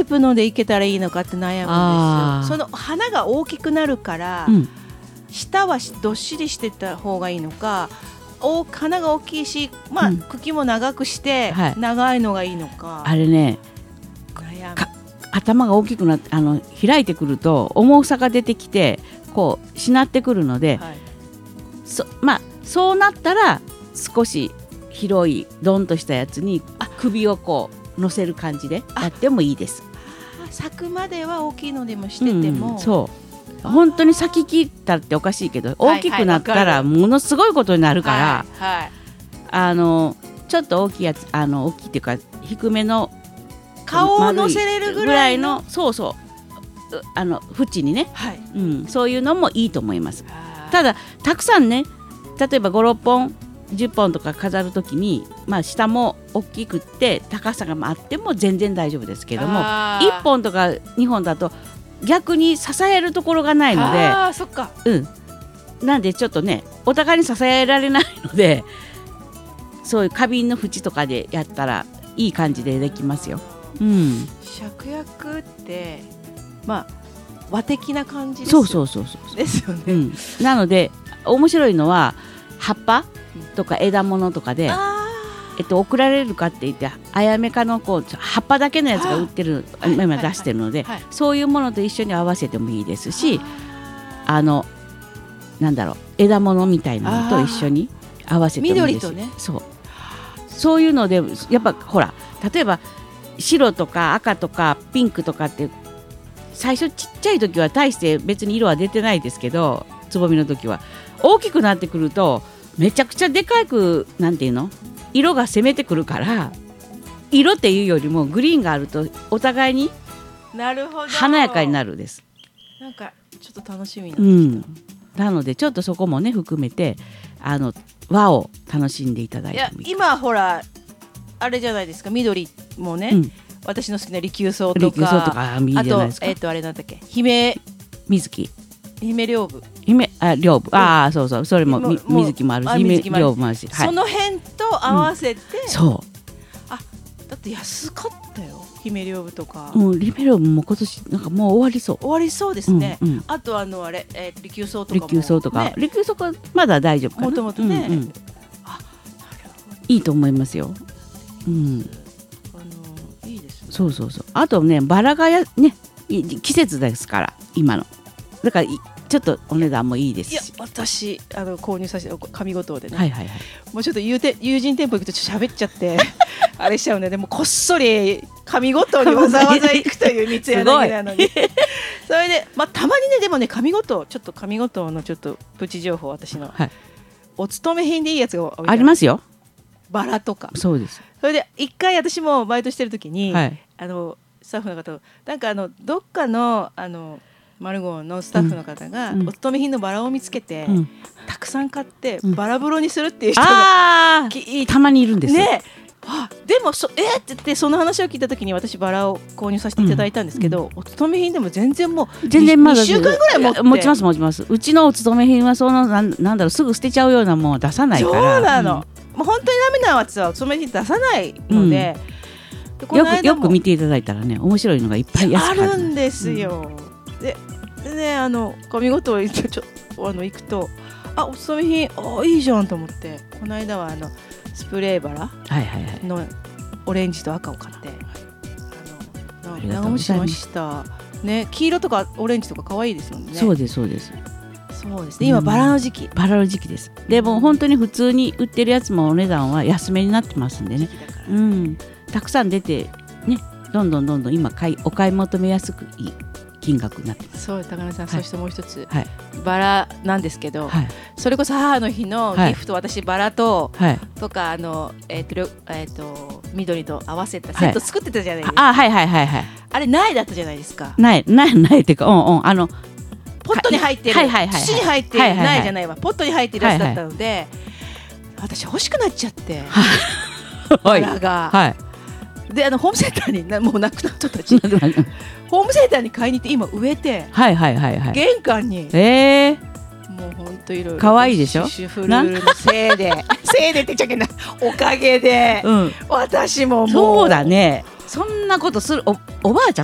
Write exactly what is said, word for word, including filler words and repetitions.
イプのでいけたらいいのかって悩むんですよ。その花が大きくなるから、うん、下はどっしりしてた方がいいのか、お花が大きいし、まあうん、茎も長くして長いのがいいのか、 はい、あれね、頭が大きくなってあの開いてくると重さが出てきてこうしなってくるので、はい、そまあ、そうなったら少し広いドンとしたやつに首をこう乗せる感じでやってもいいです。 咲くまでは大きいのでもしてても、 うん、そう本当に咲き切ったっておかしいけど大きくなったらものすごいことになるから、はいはい、あのちょっと大きいやつ、あの大きいっていうか低めの顔を乗せれるぐらいの、 そうそうあの縁にね、はい、うん、そういうのもいいと思います。ただたくさんね、例えばご、ろっぽんじゅっぽんとか飾るときに、まあ、下も大きくって高さがあっても全然大丈夫ですけども、いっぽんとかにほんだと逆に支えるところがないので、 あ、そっか、 うん、なんでちょっとねお互いに支えられないので、そういう花瓶の縁とかでやったらいい感じでできますよ。うん、 芍薬ってまあ和的な感じですよ。そうそうそうそうですよね、 うん、なので面白いのは葉っぱとか枝物とかで、えっと、送られるかって言ってあやめかのこう葉っぱだけのやつが売ってる、今出してるので、はいはいはい、そういうものと一緒に合わせてもいいですし、あのなんだろう枝物みたいなのと一緒に合わせてもいいですし、 緑とね、 そうそういうのでやっぱほら例えば白とか赤とかピンクとかって最初ちっちゃい時は大して別に色は出てないですけど、つぼみの時は大きくなってくるとめちゃくちゃでかくなんていうの色が攻めてくるから、色っていうよりもグリーンがあるとお互いに華やかになるです。 なんかちょっと楽しみになってきた、うん、なのでちょっとそこもね含めてあの和を楽しんでいただいてもいい。 いや今ほらあれじゃないですか、緑もね、うん、私の好きな利休草とか、利休草とかいいじゃないですか。あと、えー、とあれなんだっけ、姫水木、 姫両部、 姫あ両部、うん、ああそうそう、それもみ水木もあるし、姫両部もあるし、 はい、その辺と合わせて、 うん、そうあだって安かったよ姫両部とか、 うん、姫両部も今年なんかもう終わりそう終わりそうですね、 うんうん、 あとあのあれ、えー、利休草とかも、 利休草とか、ね、利休草はまだ大丈夫かな、 もともとね、うんうん、 あいいと思いますよ。うん、 あのいいですね。 そうそうそう。あとねバラがやね季節ですから今のだからちょっとお値段もいいですし。いや私あの購入させて紙ごとでね、 はいはいはい、 もうちょっと友て友人店舗行くとちょっと喋っちゃってあれしちゃうね。でもこっそり紙ごとにわざわざ行くという三柳なのにそれで、まあ、たまにねでもね紙ごとちょっと紙ごとのちょっとプチ情報、私の、はい、お勤め品でいいやつがありますよ。 バラとか。 そうです。 それで一回私もバイトしてる時に、はい、あのスタッフの方なんかあのどっかのあのマルゴーのスタッフの方が、うん、お勤め品のバラを見つけて、うん、たくさん買って、うん、バラ風呂にするっていう人がたまにいるんですよ、 ね、あでもそえー、って言ってその話を聞いた時に私バラを購入させていただいたんですけど、うん、お勤め品でも全然もう全然まだにしゅうかんぐらい持って持ちます持ちます。うちのお勤め品はその な, なんだろうすぐ捨てちゃうようなもの出さないから。 そうなの、うん、もう本当にダメなやつはお勤め品出さないので、 うん、よくよく見ていただいたらね面白いのがいっぱい安くあるんですよ、うん、ででねあの紙ごとちょあの行くとあお勤め品あいいじゃんと思って、この間はあのスプレーバラのオレンジと赤を買って、はいはい、あの直しました、ね、黄色とかオレンジとか可愛いですもんね。 そうですそうですそうですね、今バラの時期、 うん、バラの時期です。でも本当に普通に売ってるやつもお値段は安めになってますんでね、うん、たくさん出てねどんどんどんどん今買いお買い求めやすくいい金額になってます。 そう高野さん、はい、そしてもう一つ、 はい、 バラなんですけど、はい、それこそ母の日のギフト、はい、私バラと、はい、とかあの、えーとえーと、緑と合わせたセット作ってたじゃないですか、 はい、あはいはいはいはい、 あれ苗だったじゃないですか。 苗苗苗っていうか、うんうん、あのポットに入ってる、はいはいはいはい、土に入ってる苗じゃないわ、ポットに入ってるやつだったので、はいはい、私欲しくなっちゃってバラが、はいであのホームセンターになもう亡くなった人たちホームセンターに買いに行って今植えて、はいはいはいはい、玄関に、えー、もう本当いろいろ可愛いでしょ。 シュフルールのせいでせいでって言っちゃいけないおかげで、うん、私ももうそうだね、そんなことする お, おばあちゃん